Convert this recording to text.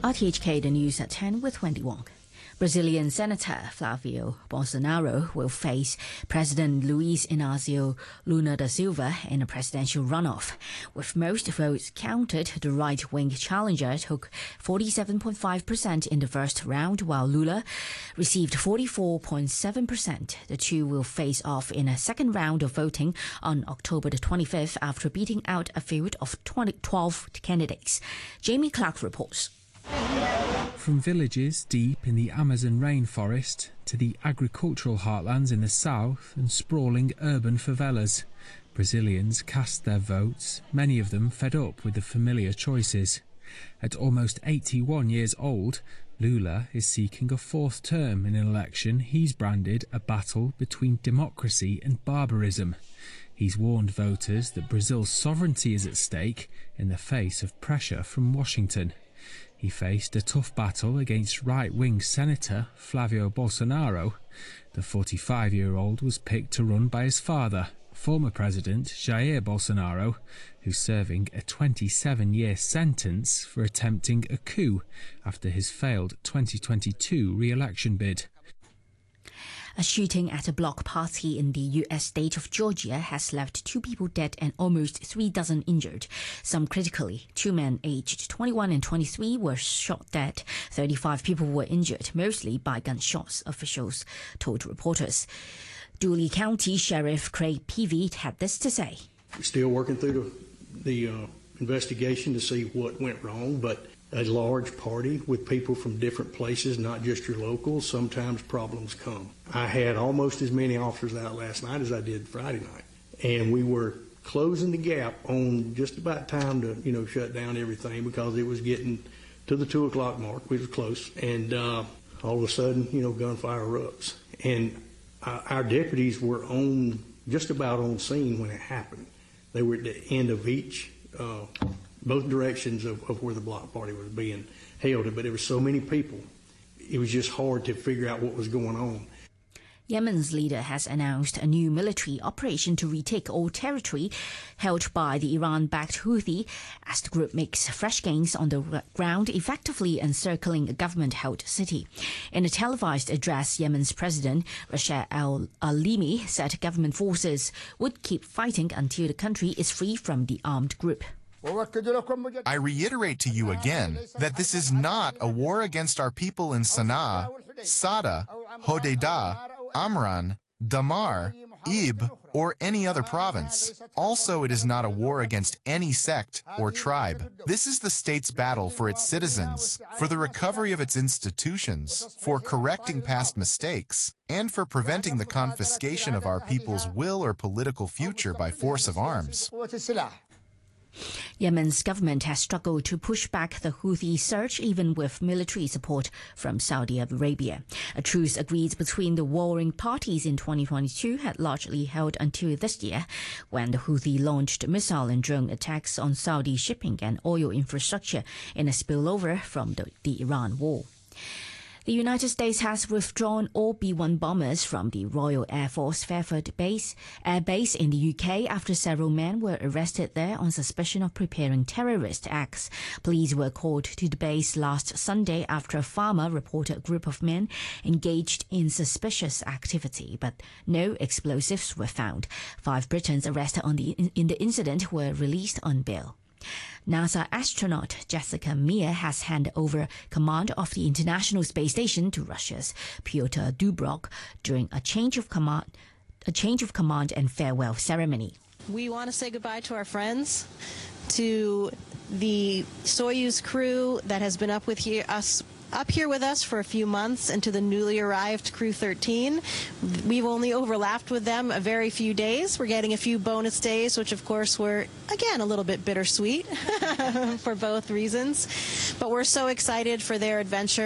RTHK, the news at 10 with Wendy Wong. Brazilian Senator Flavio Bolsonaro will face President Luiz Inácio Lula da Silva in a presidential runoff. With most votes counted, the right-wing challenger took 47.5% in the first round, while Lula received 44.7%. The two will face off in a second round of voting on October the 25th after beating out a field of 12 candidates. Jamie Clark reports. From villages deep in the Amazon rainforest to the agricultural heartlands in the south and sprawling urban favelas, Brazilians cast their votes, many of them fed up with the familiar choices. At almost 81 years old, Lula is seeking a fourth term in an election he's branded a battle between democracy and barbarism. He's warned voters that Brazil's sovereignty is at stake in the face of pressure from Washington. He faced a tough battle against right-wing Senator Flavio Bolsonaro. The 45-year-old was picked to run by his father, former President Jair Bolsonaro, who's serving a 27-year sentence for attempting a coup after his failed 2022 re-election bid. A shooting at a block party in the U.S. state of Georgia has left 2 people dead and almost 3 dozen injured. Some critically, 2 men aged 21 and 23 were shot dead. 35 people were injured, mostly by gunshots, officials told reporters. Dooley County Sheriff Craig Peavy had this to say. We're still working through the investigation to see what went wrong, but a large party with people from different places, not just your locals, sometimes problems come. I had almost as many officers out last night as I did Friday night, and we were closing the gap on just about time to, shut down everything because it was getting to the 2 o'clock mark. We were close, and all of a sudden, gunfire erupts. And our deputies were just about on scene when it happened. They were at the end of each both directions of where the block party was being held, but there were so many people, it was just hard to figure out what was going on. Yemen's leader has announced a new military operation to retake all territory held by the Iran-backed Houthi as the group makes fresh gains on the ground, effectively encircling a government-held city. In a televised address, Yemen's president, Rashid al-Alimi, said government forces would keep fighting until the country is free from the armed group. I reiterate to you again that this is not a war against our people in Sana'a, Sada, Hodeidah, Amran, Damar, Ib, or any other province. Also, it is not a war against any sect or tribe. This is the state's battle for its citizens, for the recovery of its institutions, for correcting past mistakes, and for preventing the confiscation of our people's will or political future by force of arms. Yemen's government has struggled to push back the Houthi surge even with military support from Saudi Arabia. A truce agreed between the warring parties in 2022 had largely held until this year, when the Houthi launched missile and drone attacks on Saudi shipping and oil infrastructure in a spillover from the Iran war. The United States has withdrawn all B-1 bombers from the Royal Air Force Fairford Air Base in the UK after several men were arrested there on suspicion of preparing terrorist acts. Police were called to the base last Sunday after a farmer reported a group of men engaged in suspicious activity, but no explosives were found. 5 Britons arrested in the incident were released on bail. NASA astronaut Jessica Meir has handed over command of the International Space Station to Russia's Pyotr Dubrok during a change of command and farewell ceremony. We want to say goodbye to our friends, to the Soyuz crew that has been up here with us for a few months, and to the newly arrived Crew 13. We've only overlapped with them a very few days. We're getting a few bonus days, which of course were, again, a little bit bittersweet for both reasons. But we're so excited for their adventure.